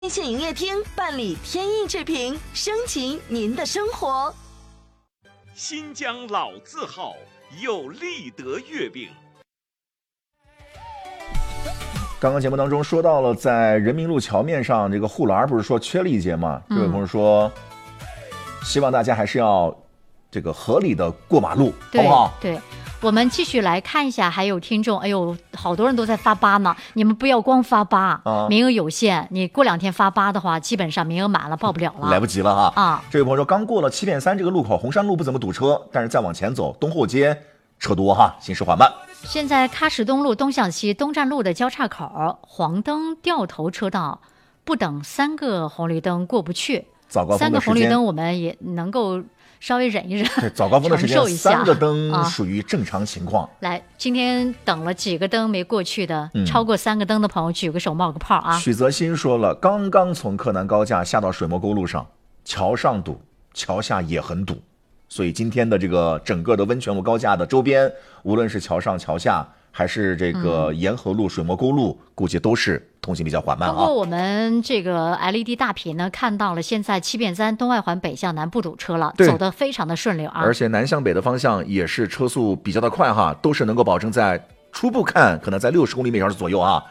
天线营业厅办理天印制品，升级您的生活。 新疆老字号有立德月饼。 刚刚节目当中说到了，在人民路桥面上这个护栏不是说缺了一节吗？这位朋友说，希望大家还是要这个合理的过马路，好不好？ 对。我们继续来看一下，还有听众，哎呦，好多人都在发8呢，你们不要光发8，名额有限，你过2天发8的话，基本上名额满了，报不了了， 来不及了哈。 啊， 这位朋友说，刚过了7.3这个路口，红山路不怎么堵车，但是再往前走，东后街车多哈，行驶缓慢。 现在喀什东路东向西东站路的交叉口，黄灯掉头车道，不等3个红绿灯过不去。 早高峰的时间，3 个红绿灯我们也能够稍微忍一忍， 对，早高峰的时间3个灯属于正常情况。 来，今天等了几个灯没过去的，超过3个灯的朋友举个手冒个泡啊。 许泽新说了，刚刚从克南高架下到水磨沟路上，桥上堵，桥下也很堵，所以今天的这个整个的温泉路高架的周边，无论是桥上桥下还是这个沿河路、水磨沟路，估计都是通行比较缓慢啊。 通过我们这个 LED 大屏呢，看到了现在7.3东外环北向南不堵车了，走得非常的顺溜啊。 而且南向北的方向也是车速比较的快哈，都是能够保证在初步看可能在60公里每小时左右啊。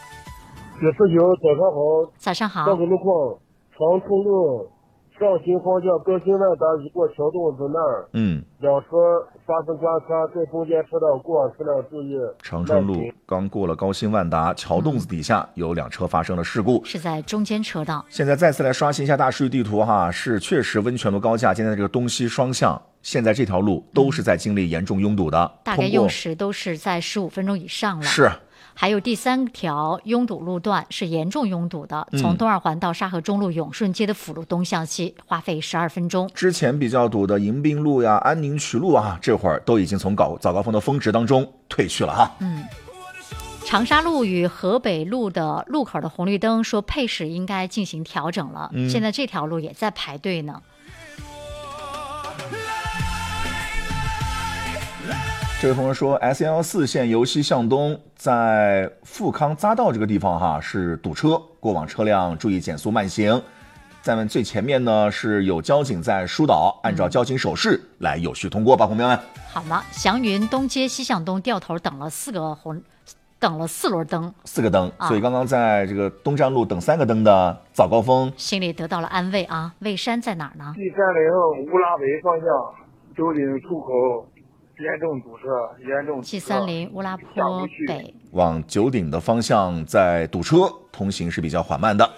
949，早上好。 早上好。 道路路况：长春路上行方向高新万达一过桥洞子那儿，两车发生刮擦，在中间车道过往车辆注意。 长春路刚过了高新万达桥洞子底下，有2车发生了事故， 是在中间车道。 现在再次来刷新一下大数据地图哈，是确实温泉路高架现在这个东西双向，现在这条路都是在经历严重拥堵的， 大概用时都是在15分钟以上了。 是。 还有第3条拥堵路段是严重拥堵的，从东二环到沙河中路永顺街的辅路东向西，花费12分钟。 之前比较堵的迎宾路呀、安宁渠路啊，这会儿都已经从早高峰的峰值当中退去了哈。 长沙路与河北路的路口的红绿灯说配时应该进行调整了，现在这条路也在排队呢。 这位朋友说 ，S114线由西向东，在富康匝道这个地方哈是堵车，过往车辆注意减速慢行。在最前面呢是有交警在疏导，按照交警手势来有序通过吧，朋友们。 好了，祥云东街西向东掉头等了4轮灯 ，4个灯，所以刚刚在这个东站路等3个灯的早高峰， 心里得到了安慰啊。蔚山在哪儿呢 ？G30乌拉维方向九鼎出口。严重堵车，严重。 G30乌拉坡北往九鼎的方向在堵车，通行是比较缓慢的。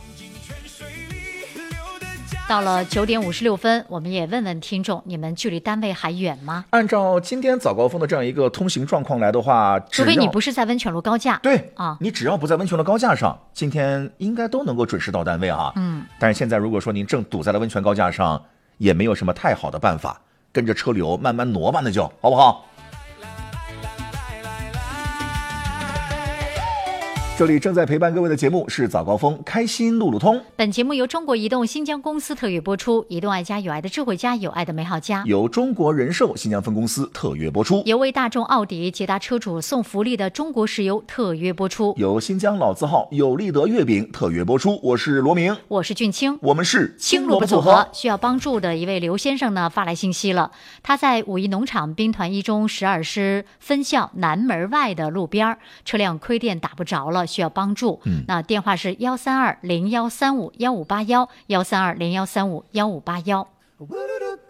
到了9点56分，我们也问问听众，你们距离单位还远吗？ 按照今天早高峰的这样一个通行状况来的话， 除非你不是在温泉路高架， 对啊，你只要不在温泉路高架上，今天应该都能够准时到单位啊。但是现在如果说您正堵在了温泉高架上，也没有什么太好的办法。跟着车流慢慢挪吧，那就好不好？这里正在陪伴各位的节目是早高峰开心路路通。 本节目由中国移动新疆公司特约播出，移动爱家有爱的智慧家，有爱的美好家。 由中国人寿新疆分公司特约播出。 由为大众奥迪捷达车主送福利的中国石油特约播出。 由新疆老字号有立德月饼特约播出。我是罗明， 我是俊清， 我们是青萝卜组合。需要帮助的一位刘先生呢发来信息了，他在五一农场兵团1中12师分校南门外的路边，车辆亏电打不着了，需要帮助。那电话是13201351581，13201351581。